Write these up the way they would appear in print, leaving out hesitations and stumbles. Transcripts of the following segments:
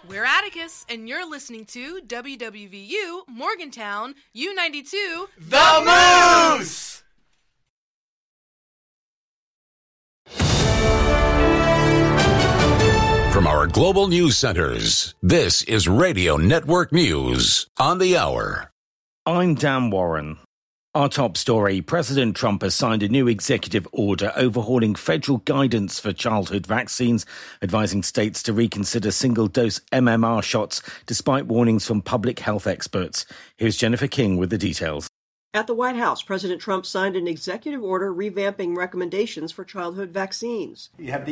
We're Atticus, and you're listening to WWVU Morgantown U92 The Moose! From our global news centers, this is Radio Network News on the Hour. I'm Dan Warren. Our top story, President Trump has signed a new executive order overhauling federal guidance for childhood vaccines, advising states to reconsider single-dose MMR shots despite warnings from public health experts. Here's Jennifer King with the details. At the White House, President Trump signed an executive order revamping recommendations for childhood vaccines. You have the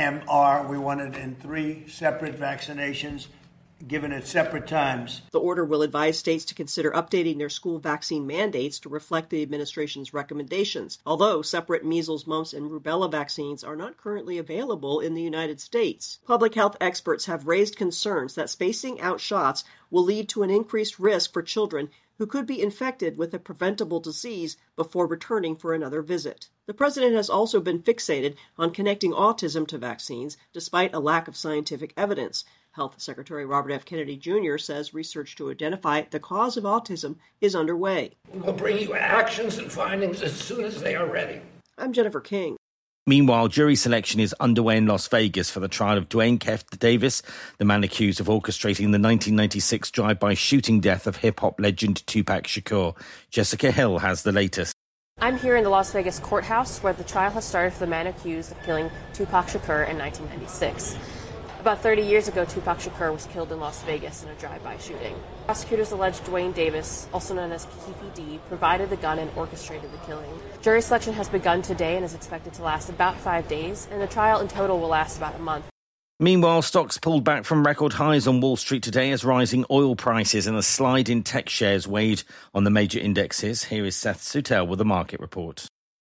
MMR. We want it in 3 separate vaccinations, given at separate times. The order will advise states to consider updating their school vaccine mandates to reflect the administration's recommendations, although separate measles, mumps, and rubella vaccines are not currently available in the United States. Public health experts have raised concerns that spacing out shots will lead to an increased risk for children who could be infected with a preventable disease before returning for another visit. The president has also been fixated on connecting autism to vaccines, despite a lack of scientific evidence. Health Secretary Robert F. Kennedy Jr. says research to identify the cause of autism is underway. We'll bring you actions and findings as soon as they are ready. I'm Jennifer King. Meanwhile, jury selection is underway in Las Vegas for the trial of Dwayne Keft Davis, the man accused of orchestrating the 1996 drive-by shooting death of hip-hop legend Tupac Shakur. Jessica Hill has the latest. I'm here in the Las Vegas courthouse where the trial has started for the man accused of killing Tupac Shakur in 1996. About 30 years ago, Tupac Shakur was killed in Las Vegas in a drive-by shooting. Prosecutors alleged Dwayne Davis, also known as Keefe D, provided the gun and orchestrated the killing. Jury selection has begun today and is expected to last about 5 days, and the trial in total will last about a month. Meanwhile, stocks pulled back from record highs on Wall Street today as rising oil prices and a slide in tech shares weighed on the major indexes. Here is Seth Sutel with the market report.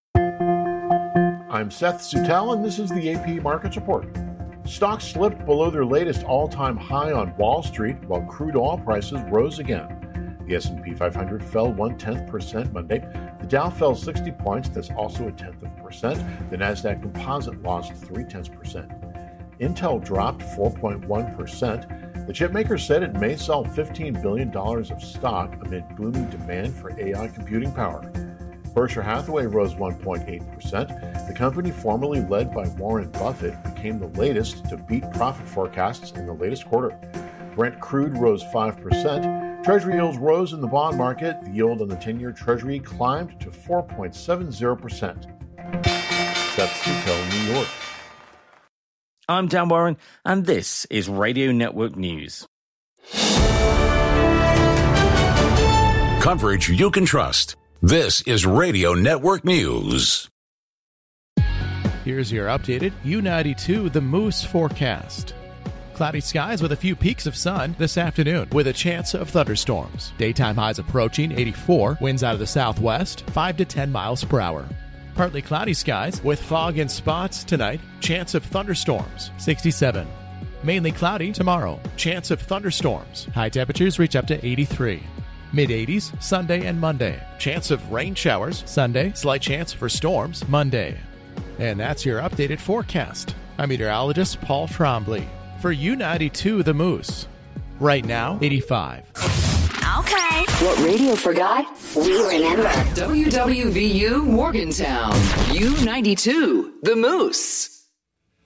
I'm Seth Sutel, and this is the AP Markets Report. Stocks slipped below their latest all-time high on Wall Street, while crude oil prices rose again. The S&P 500 fell 0.1% Monday. The Dow fell 60 points, that's also 0.1%. The Nasdaq Composite lost 0.3%. Intel dropped 4.1%. The chipmaker said it may sell $15 billion of stock amid booming demand for AI computing power. Berkshire Hathaway rose 1.8%. The company, formerly led by Warren Buffett, became the latest to beat profit forecasts in the latest quarter. Brent crude rose 5%. Treasury yields rose in the bond market. The yield on the 10-year Treasury climbed to 4.70%. Seth Sutel, New York. I'm Dan Warren, and this is Radio Network News. Coverage you can trust. This is Radio Network News. Here's your updated U92 The Moose forecast. Cloudy skies with a few peaks of sun this afternoon with a chance of thunderstorms. Daytime highs approaching 84, winds out of the southwest, 5 to 10 miles per hour. Partly cloudy skies with fog in spots tonight, chance of thunderstorms, 67. Mainly cloudy tomorrow, chance of thunderstorms. High temperatures reach up to 83. Mid-80s Sunday and Monday. Chance of rain showers Sunday. Slight chance for storms Monday. And that's your updated forecast. I'm meteorologist Paul Trombley for U92 The Moose. Right now, 85. Okay. What radio forgot, we remember. WWVU Morgantown, U92 The Moose.